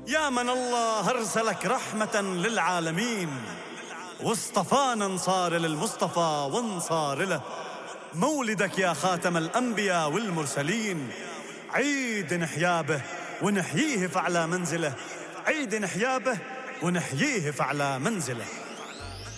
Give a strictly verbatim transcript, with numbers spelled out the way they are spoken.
يا من الله أرسلك رحمة للعالمين، واصطفانا انصار للمصطفى وانصار له. مولدك يا خاتم الأنبياء والمرسلين، عيد نحيا به ونحييه فعلى منزله، عيد نحيا به ونحييه فعلى منزله.